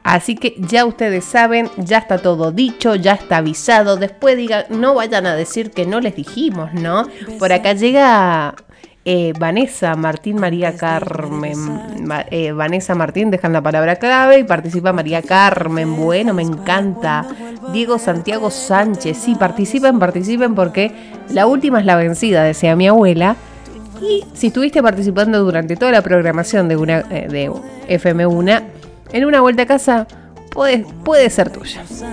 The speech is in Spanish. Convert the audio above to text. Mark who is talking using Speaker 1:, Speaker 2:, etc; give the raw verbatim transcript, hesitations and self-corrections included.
Speaker 1: Así que ya ustedes saben, ya está todo dicho, ya está avisado. Después digan, no vayan a decir que no les dijimos, ¿no? Por acá llega eh, Vanessa Martín, María Carmen. Ma, eh, Vanessa Martín, dejan la palabra clave y participa María Carmen. Bueno, me encanta. Diego Santiago Sánchez, sí, participen, participen porque la última es la vencida, decía mi abuela. Y si estuviste participando durante toda la programación de, una, eh, de F M uno, en una vuelta a casa puede, puede ser tuya.